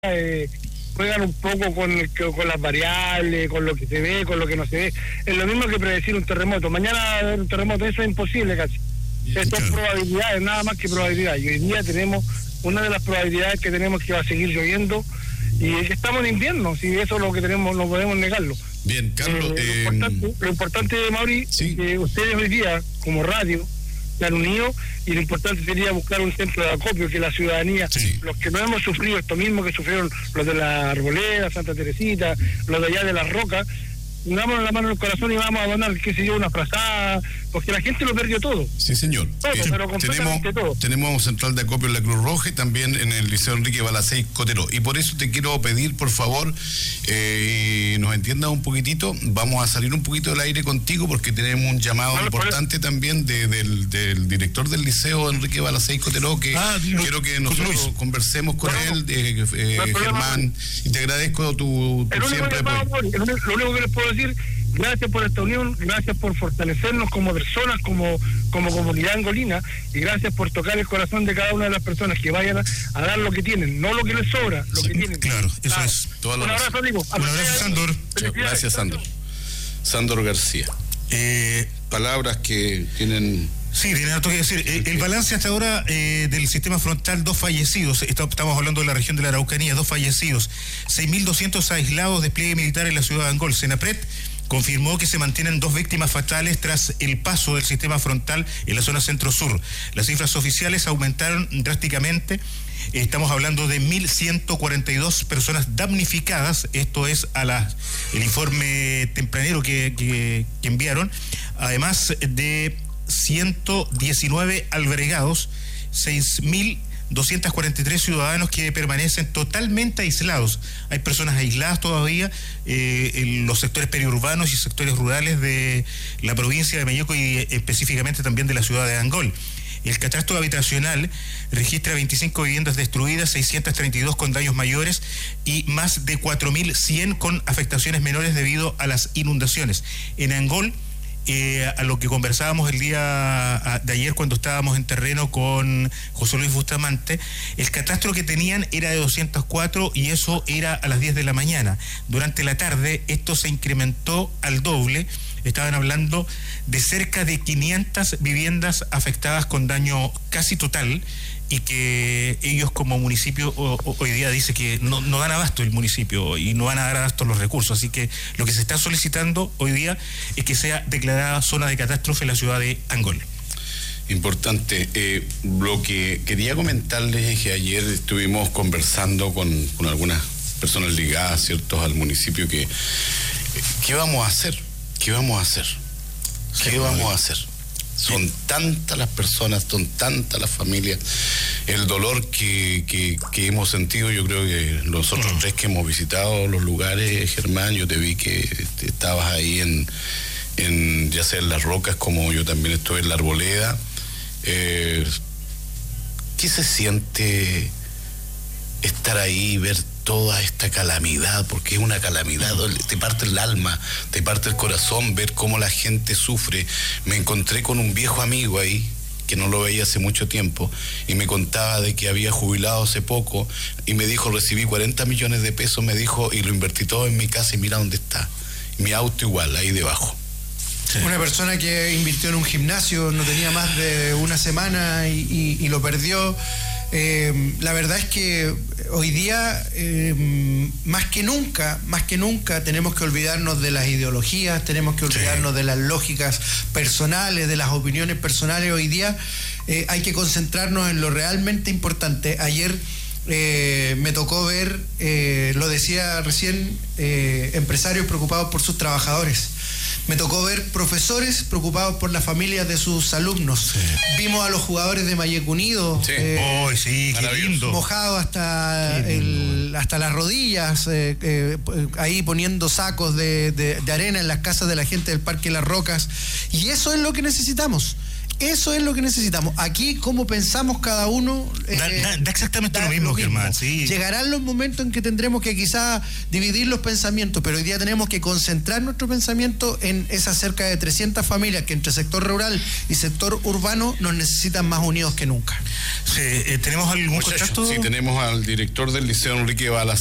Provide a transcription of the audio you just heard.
juegan un poco con las variables, con lo que se ve, con lo que no se ve. Es lo mismo que predecir un terremoto. Mañana un terremoto, eso es imposible casi. Esto es probabilidades, nada más que probabilidades. Y hoy día tenemos, una de las probabilidades que tenemos, que va a seguir lloviendo y que estamos en invierno, si eso es lo que tenemos, no podemos negarlo. Bien, Carlos. Lo importante, Mauri, sí, que ustedes hoy día, como radio, se han unido, y lo importante sería buscar un centro de acopio, que la ciudadanía, sí, los que no hemos sufrido esto mismo que sufrieron los de la Arboleda, Santa Teresita, los de allá de Las Rocas, unamos la mano en el corazón y vamos a donar, qué sé yo, una frazada, porque la gente lo perdió todo. Sí, señor. Todo, pero completamente todo. Tenemos central de acopio en la Cruz Roja y también en el Liceo Enrique Balacey Cotero. Y por eso te quiero pedir, por favor, nos entiendas un poquitito. Vamos a salir un poquito del aire contigo porque tenemos un llamado importante también del director del Liceo Enrique Balacey Cotero, que quiero que nosotros conversemos con él, Germán, y te agradezco tu siempre apoyo. Lo único que les puedo decir, gracias por esta unión, gracias por fortalecernos como personas, como comunidad angolina, y gracias por tocar el corazón de cada una de las personas que vayan a dar lo que tienen, no lo que les sobra, lo que tienen. Claro, eso es. Un abrazo, amigo. Un abrazo, Sándor. Gracias, Sándor. Sándor García. Palabras que tienen... Sí, tiene harto que decir. El balance hasta ahora del sistema frontal, 2 fallecidos. Estamos hablando de la región de la Araucanía, 2 fallecidos. 6.200 aislados, despliegue militar en la ciudad de Angol. Senapred confirmó que se mantienen 2 víctimas fatales tras el paso del sistema frontal en la zona centro-sur. Las cifras oficiales aumentaron drásticamente. Estamos hablando de 1.142 personas damnificadas. Esto es el informe tempranero que enviaron. Además de 119 albergados, 6.243 ciudadanos que permanecen totalmente aislados. Hay personas aisladas todavía en los sectores periurbanos y sectores rurales de la provincia de Mayeco y específicamente también de la ciudad de Angol. El catastro habitacional registra 25 viviendas destruidas, 632 con daños mayores y más de 4.100 con afectaciones menores debido a las inundaciones. En Angol, a lo que conversábamos el día de ayer cuando estábamos en terreno con José Luis Bustamante, el catastro que tenían era de 204 y eso era a las 10 de la mañana. Durante la tarde esto se incrementó al doble. Estaban hablando de cerca de 500 viviendas afectadas con daño casi total, y que ellos como municipio hoy día dice que no dan abasto el municipio y no van a dar abasto los recursos. Así que lo que se está solicitando hoy día es que sea declarada zona de catástrofe en la ciudad de Angol. Importante. Lo que quería comentarles es que ayer estuvimos conversando con algunas personas ligadas, ¿cierto?, al municipio, ¿qué vamos a hacer? ¿Qué vamos a hacer? ¿Qué vamos a hacer? Son tantas las personas, son tantas las familias, el dolor que hemos sentido. Yo creo que nosotros 3 que hemos visitado los lugares, Germán, yo te vi que estabas ahí en ya sea en Las Rocas, como yo también estuve en la Arboleda. ¿Qué se siente estar ahí y ver toda esta calamidad? Porque es una calamidad, te parte el alma, te parte el corazón ver cómo la gente sufre. Me encontré con un viejo amigo ahí, que no lo veía hace mucho tiempo, y me contaba de que había jubilado hace poco, y me dijo, recibí 40 millones de pesos, me dijo, y lo invertí todo en mi casa, y mira dónde está. Mi auto igual, ahí debajo. Sí. Una persona que invirtió en un gimnasio, no tenía más de una semana y lo perdió. La verdad es que hoy día más que nunca tenemos que olvidarnos de las ideologías, tenemos que olvidarnos de las lógicas personales, de las opiniones personales. Hoy día hay que concentrarnos en lo realmente importante. Ayer me tocó ver, lo decía recién, empresarios preocupados por sus trabajadores. Me tocó ver profesores preocupados por las familias de sus alumnos. Sí. Vimos a los jugadores de Mayeco Unido, qué lindo, mojados hasta las rodillas, ahí poniendo sacos de arena en las casas de la gente del Parque Las Rocas. Y eso es lo que necesitamos. Eso es lo que necesitamos. Aquí, como pensamos cada uno... da exactamente lo mismo, Germán. Sí. Llegarán los momentos en que tendremos que quizás dividir los pensamientos, pero hoy día tenemos que concentrar nuestro pensamiento en esas cerca de 300 familias que entre sector rural y sector urbano nos necesitan más unidos que nunca. ¿Tenemos algún contacto? Sí, tenemos al director del Liceo, Enrique Balas.